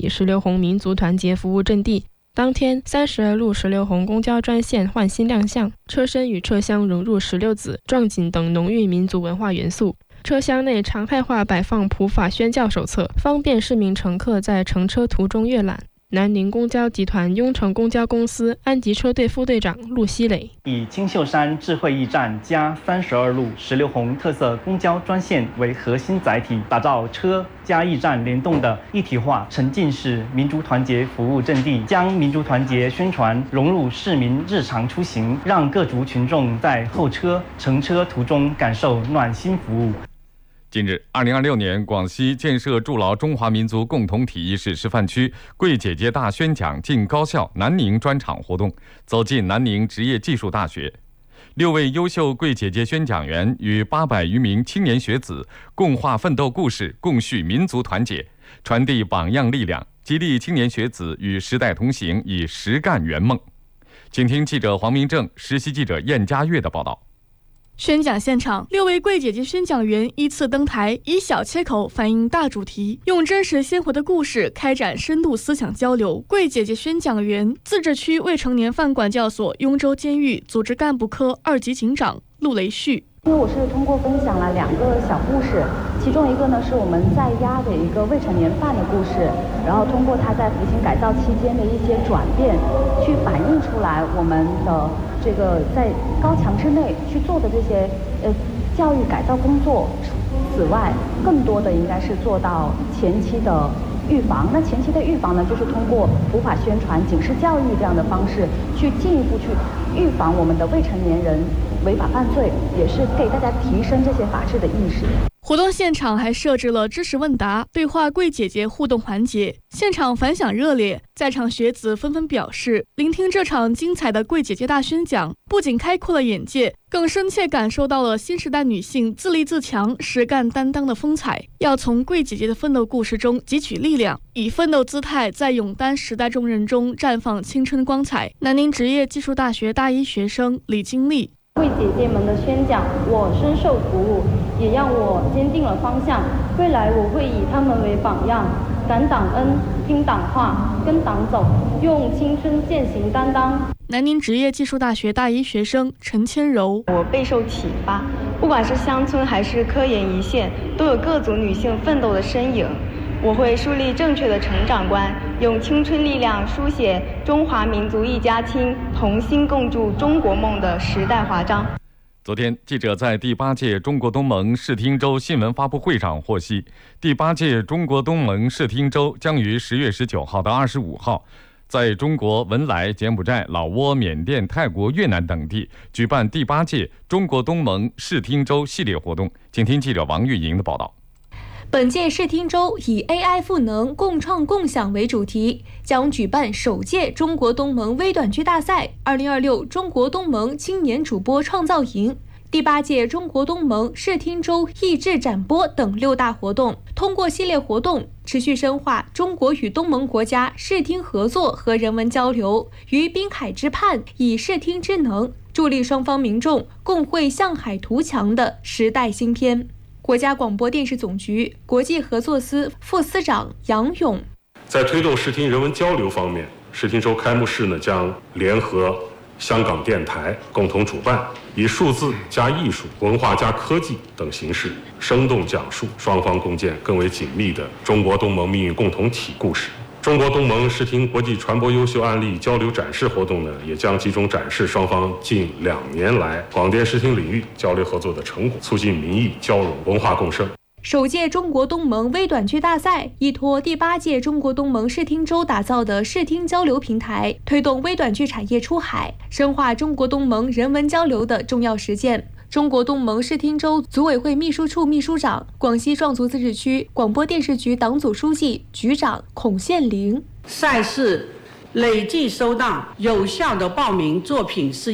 体石榴红民族团结服务阵地。当天，32路石榴红公交专线换新亮相，车身与车厢融入石榴籽、壮锦等浓郁民族文化元素。车厢内常态化摆放普法宣教手册，方便市民乘客在乘车途中阅览。南宁公交集团雍城公交公司安吉车队副队长陆希磊以青秀山智慧驿站加32路石榴红特色公交专线为核心载体，打造车加驿站联动的一体化沉浸式民族团结服务阵地，将民族团结宣传融入市民日常出行，让各族群众在候车、乘车途中感受暖心服务。 近日，2026年广西建设筑牢中华民族共同体意识示范区贵姐姐大宣讲进高校南宁专场活动走进南宁职业技术大学，6位优秀贵姐姐宣讲员与800余名青年学子共话奋斗故事，共叙民族团结，传递榜样力量，激励青年学子与时代同行，以实干圆梦。请听记者黄明正、实习记者燕佳悦的报道。 宣讲现场，6位贵姐姐宣讲员依次登台，以小切口反映大主题，用真实鲜活的故事开展深度思想交流。贵姐姐宣讲员，自治区未成年犯管教所雍州监狱组织干部科2级警长陆雷旭。 因为我是通过分享了2个小故事，其中一个呢是我们在押的一个未成年犯的故事，然后通过他在服刑改造期间的一些转变，去反映出来我们的这个在高墙之内去做的这些教育改造工作。此外，更多的应该是做到前期的预防。那前期的预防呢，就是通过普法宣传、警示教育这样的方式，去进一步去预防我们的未成年人违法犯罪，也是给大家提升这些法治的意识。 活动现场还设置了知识问答、对话贵姐姐互动环节，现场反响热烈，在场学子纷纷表示，聆听这场精彩的贵姐姐大宣讲，不仅开阔了眼界，更深切感受到了新时代女性自立自强、实干担当的风采。要从贵姐姐的奋斗故事中汲取力量，以奋斗姿态在勇担时代重任中绽放青春光彩。南宁职业技术大学大1学生李金丽。 贵姐姐们的宣讲，我深受鼓舞，也让我坚定了方向。未来我会以她们为榜样，感党恩，听党话，跟党走，用青春践行担当。 南宁职业技术大学大1学生陈千柔， 我备受启发，不管是乡村还是科研一线，都有各族女性奋斗的身影。我会树立正确的成长观，用青春力量书写中华民族一家亲，同心共筑中国梦的时代华章。 昨天，记者在第8届中国东盟视听周新闻发布会上获悉，第8届中国东盟视听周将于10月19号到25号，在中国文莱、柬埔寨、老挝、缅甸、泰国、越南等地举办第8届中国东盟视听周系列活动。请听记者王玉莹的报道。 本届视听周以 AI 赋能、共创共享为主题，将举办首届中国东盟微短剧大赛、2026中国东盟青年主播创造营、第8届中国东盟视听周益智展播等6大活动。通过系列活动，持续深化中国与东盟国家视听合作和人文交流，于滨海之畔以视听之能，助力双方民众共绘向海图强的时代新篇。国家广播电视总局国际合作司副司长杨勇， 在推动视听人文交流方面，视听周开幕式呢将联合香港电台共同主办，以数字加艺术、文化加科技等形式，生动讲述双方共建更为紧密的中国东盟命运共同体故事。中国东盟视听国际传播优秀案例交流展示活动呢，也将集中展示双方近2年来广电视听领域交流合作的成果，促进民意交融、文化共生。 首届中国东盟微短剧大赛依托第8届中国东盟视听周打造的视听交流平台，推动微短剧产业出海，深化中国东盟人文交流的重要实践。中国东盟视听周组委会秘书处秘书长、广西壮族自治区广播电视局党组书记、局长孔宪林。 赛事累计收到有效的报名作品是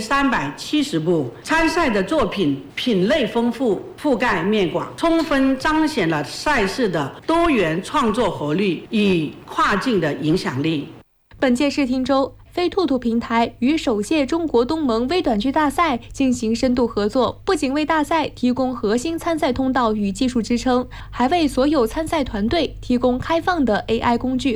1370部，参赛的作品品类丰富，覆盖面广，充分彰显了赛事的多元创作活力与跨境的影响力。 本届视听周，飞兔兔平台与首届中国东盟微短剧大赛进行深度合作，不仅为大赛提供核心参赛通道与技术支撑，还为所有参赛团队提供开放的 AI 工具